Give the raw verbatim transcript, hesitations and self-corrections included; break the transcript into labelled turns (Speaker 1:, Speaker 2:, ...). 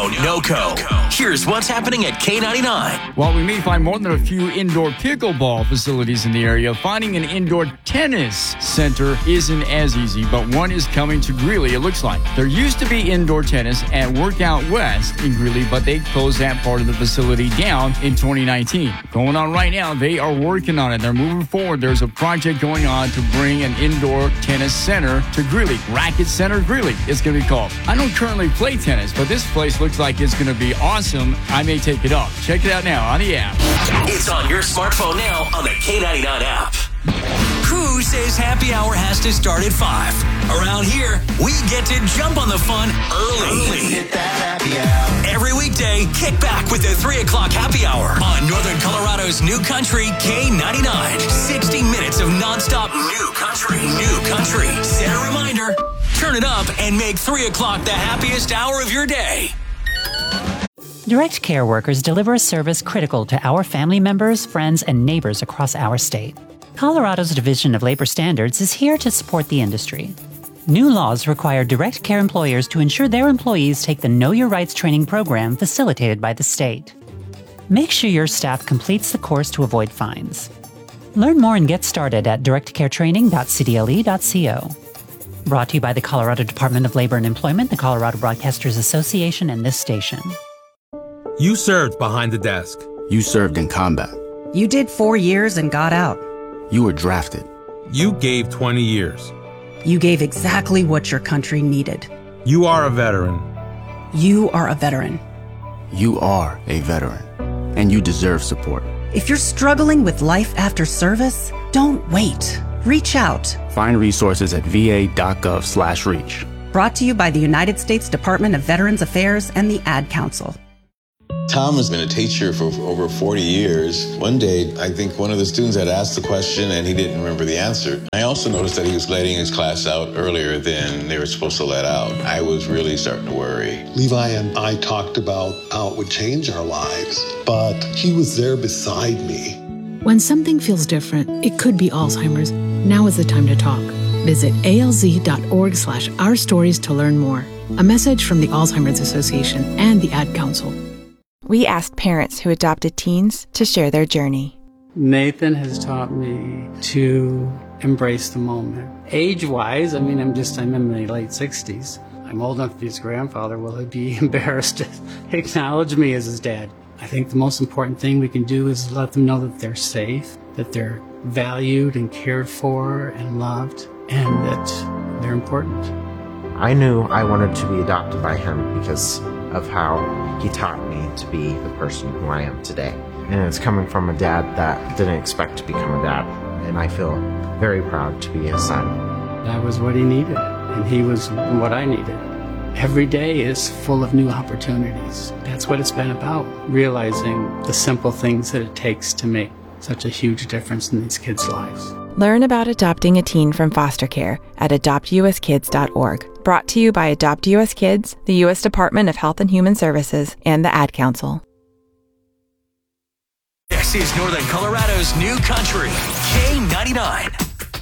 Speaker 1: NOCO. Here's what's happening at K ninety-nine.
Speaker 2: While we may find more than a few indoor pickleball facilities in the area, finding an indoor tennis center isn't as easy, but one is coming to Greeley, it looks like. There used to be indoor tennis at Workout West in Greeley, but they closed that part of the facility down in twenty nineteen. Going on right now, they are working on it. They're moving forward. There's a project going on to bring an indoor tennis center to Greeley. Racket Center Greeley, it's going to be called. I don't currently play tennis, but this place looks like it's going to be awesome. I may take it up. Check it out now on the app.
Speaker 1: It's on your smartphone now on the K ninety-nine app. Who says happy hour has to start at five? Around here, we get to jump on the fun early.
Speaker 3: Hit that happy hour.
Speaker 1: Every weekday, kick back with the three o'clock happy hour on Northern Colorado's New Country K ninety-nine. sixty minutes of nonstop new country, new country. Set a reminder, turn it up, and make three o'clock the happiest hour of your day.
Speaker 4: Direct Care workers deliver a service critical to our family members, friends, and neighbors across our state. Colorado's Division of Labor Standards is here to support the industry. New laws require Direct Care employers to ensure their employees take the Know Your Rights training program facilitated by the state. Make sure your staff completes the course to avoid fines. Learn more and get started at direct care training dot c d l e dot co. Brought to you by the Colorado Department of Labor and Employment, the Colorado Broadcasters Association, and this station.
Speaker 5: You served behind the desk.
Speaker 6: You served in combat.
Speaker 7: You did four years and got out.
Speaker 6: You were drafted.
Speaker 5: You gave twenty years.
Speaker 7: You gave exactly what your country needed.
Speaker 5: You are a veteran.
Speaker 7: You are a veteran.
Speaker 6: You are a veteran. And you deserve support.
Speaker 7: If you're struggling with life after service, don't wait. Reach out.
Speaker 6: Find resources at v a dot gov slash reach.
Speaker 7: Brought to you by the United States Department of Veterans Affairs and the Ad Council.
Speaker 8: Tom has been a teacher for over forty years. One day, I think one of the students had asked the question and he didn't remember the answer. I also noticed that he was letting his class out earlier than they were supposed to let out. I was really starting to worry.
Speaker 9: Levi and I talked about how it would change our lives, but he was there beside me.
Speaker 10: When something feels different, it could be Alzheimer's. Now is the time to talk. Visit A L Z dot org slash our stories to learn more. A message from the Alzheimer's Association and the Ad Council.
Speaker 11: We asked parents who adopted teens to share their journey.
Speaker 12: Nathan has taught me to embrace the moment. Age-wise, I mean, I'm just, I'm in my late sixties. I'm old enough to be his grandfather. Will he be embarrassed to acknowledge me as his dad? I think the most important thing we can do is let them know that they're safe, that they're valued and cared for and loved, and that they're important.
Speaker 13: I knew I wanted to be adopted by him because of how he taught me to be the person who I am today. And it's coming from a dad that didn't expect to become a dad, and I feel very proud to be his son.
Speaker 12: That was what he needed, and he was what I needed. Every day is full of new opportunities. That's what it's been about, realizing the simple things that it takes to make such a huge difference in these kids' lives.
Speaker 11: Learn about adopting a teen from foster care at adopt u s kids dot org. Brought to you by Adopt U S Kids, the U S Department of Health and Human Services, and the Ad Council.
Speaker 1: This is Northern Colorado's New Country, K ninety-nine.